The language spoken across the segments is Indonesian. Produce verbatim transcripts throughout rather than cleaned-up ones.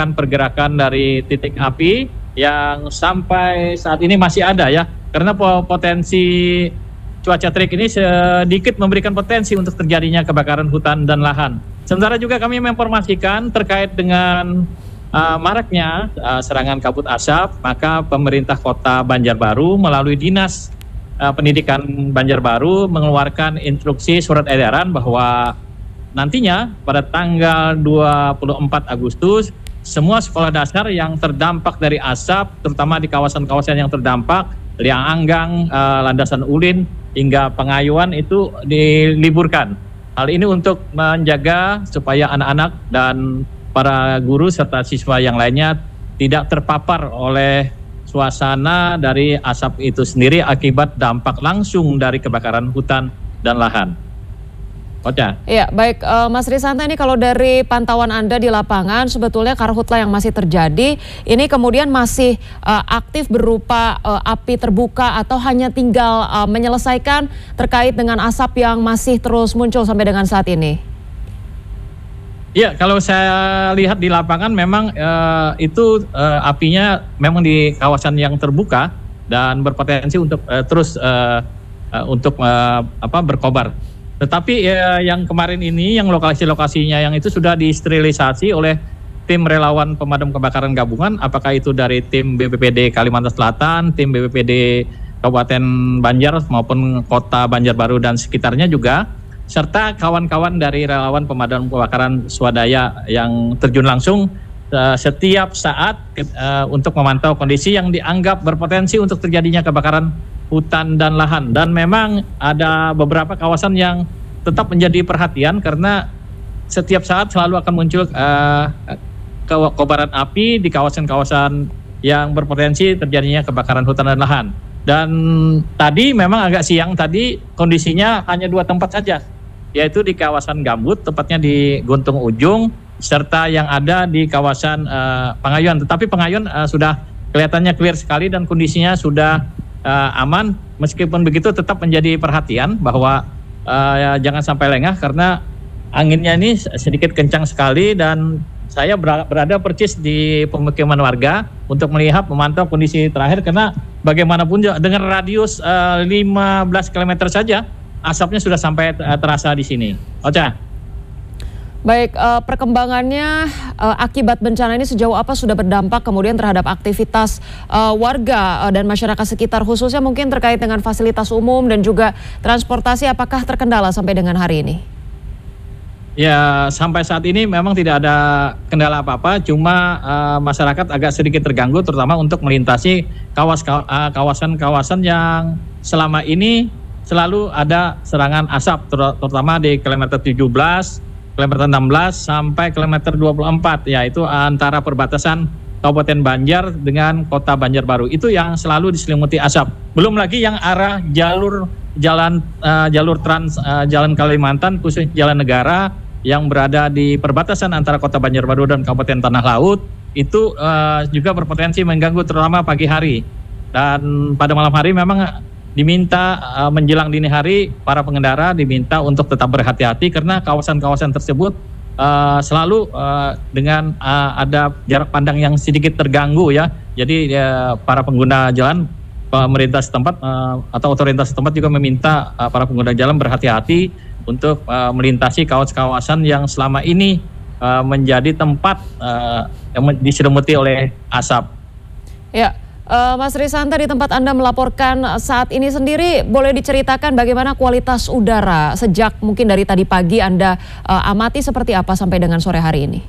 pergerakan dari titik api yang sampai saat ini masih ada ya, karena potensi cuaca terik ini sedikit memberikan potensi untuk terjadinya kebakaran hutan dan lahan. Sementara juga kami menginformasikan terkait dengan uh, maraknya uh, serangan kabut asap, maka pemerintah Kota Banjarbaru melalui Dinas uh, Pendidikan Banjarbaru mengeluarkan instruksi surat edaran bahwa nantinya pada tanggal dua puluh empat Agustus semua sekolah dasar yang terdampak dari asap, terutama di kawasan-kawasan yang terdampak, Liang Anggang, uh, Landasan Ulin, hingga Pengayuan itu diliburkan. Hal ini untuk menjaga supaya anak-anak dan para guru serta siswa yang lainnya tidak terpapar oleh suasana dari asap itu sendiri akibat dampak langsung dari kebakaran hutan dan lahan. Ocha. Ya, baik uh, Mas Risanta, ini kalau dari pantauan Anda di lapangan sebetulnya karhutla yang masih terjadi ini kemudian masih uh, aktif berupa uh, api terbuka atau hanya tinggal uh, menyelesaikan terkait dengan asap yang masih terus muncul sampai dengan saat ini? Iya, kalau saya lihat di lapangan memang uh, itu uh, apinya memang di kawasan yang terbuka dan berpotensi untuk uh, terus uh, uh, untuk uh, apa berkobar. Tetapi ya, yang kemarin ini yang lokasi-lokasinya yang itu sudah disterilisasi oleh tim relawan pemadam kebakaran gabungan, apakah itu dari tim B P P D Kalimantan Selatan, tim B P P D Kabupaten Banjar maupun Kota Banjarbaru dan sekitarnya juga, serta kawan-kawan dari relawan pemadam kebakaran swadaya yang terjun langsung uh, setiap saat uh, untuk memantau kondisi yang dianggap berpotensi untuk terjadinya kebakaran hutan dan lahan. Dan memang ada beberapa kawasan yang tetap menjadi perhatian karena setiap saat selalu akan muncul uh, kobaran api di kawasan-kawasan yang berpotensi terjadinya kebakaran hutan dan lahan. Dan tadi memang agak siang tadi kondisinya hanya dua tempat saja, yaitu di kawasan gambut, tepatnya di Guntung Ujung, serta yang ada di kawasan uh, Pengayuan. Tetapi Pengayuan uh, sudah kelihatannya clear sekali dan kondisinya sudah uh, aman. Meskipun begitu tetap menjadi perhatian bahwa uh, ya, jangan sampai lengah karena anginnya ini sedikit kencang sekali, dan saya berada persis di pemukiman warga untuk melihat memantau kondisi terakhir, karena bagaimanapun dengan radius uh, lima belas kilometer saja asapnya sudah sampai terasa di sini. Ocha. Baik, uh, perkembangannya uh, akibat bencana ini sejauh apa sudah berdampak kemudian terhadap aktivitas uh, warga uh, dan masyarakat sekitar, khususnya mungkin terkait dengan fasilitas umum dan juga transportasi, apakah terkendala sampai dengan hari ini? Ya, sampai saat ini memang tidak ada kendala apa-apa, cuma uh, masyarakat agak sedikit terganggu terutama untuk melintasi kawasan-kawasan yang selama ini selalu ada serangan asap, terutama di kilometer tujuh belas, kilometer enam belas sampai kilometer dua puluh empat, yaitu antara perbatasan Kabupaten Banjar dengan Kota Banjarbaru. Itu yang selalu diselimuti asap. Belum lagi yang arah jalur jalan uh, jalur trans uh, Jalan Kalimantan, khusus Jalan Negara yang berada di perbatasan antara Kota Banjarbaru dan Kabupaten Tanah Laut, itu uh, juga berpotensi mengganggu terutama pagi hari. Dan pada malam hari memang diminta uh, menjelang dini hari para pengendara diminta untuk tetap berhati-hati karena kawasan-kawasan tersebut uh, selalu uh, dengan uh, ada jarak pandang yang sedikit terganggu ya. Jadi uh, para pengguna jalan, pemerintah setempat uh, atau otoritas setempat juga meminta uh, para pengguna jalan berhati-hati untuk uh, melintasi kawasan-kawasan yang selama ini uh, menjadi tempat uh, yang diselimuti oleh asap. Ya. Uh, Mas Risanta, di tempat Anda melaporkan saat ini sendiri, boleh diceritakan bagaimana kualitas udara sejak mungkin dari tadi pagi Anda uh, amati seperti apa sampai dengan sore hari ini?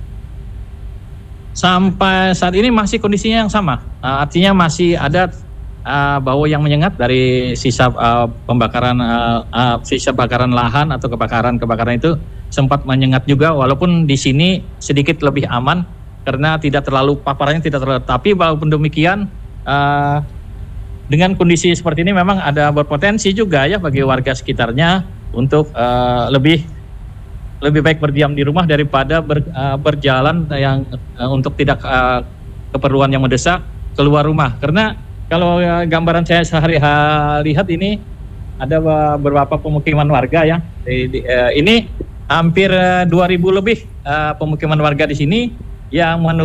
Sampai saat ini masih kondisinya yang sama, uh, artinya masih ada uh, bau yang menyengat dari sisa uh, pembakaran uh, uh, sisa bakaran lahan atau kebakaran-kebakaran itu sempat menyengat juga, walaupun di sini sedikit lebih aman karena tidak terlalu paparannya tidak terlalu, tapi walaupun demikian uh, dengan kondisi seperti ini memang ada berpotensi juga ya bagi warga sekitarnya untuk uh, lebih lebih baik berdiam di rumah daripada ber, uh, berjalan yang uh, untuk tidak uh, keperluan yang mendesak keluar rumah. Karena kalau uh, gambaran saya sehari lihat ini ada beberapa pemukiman warga ya, di, di, uh, ini hampir uh, dua ribu lebih uh, pemukiman warga di sini yang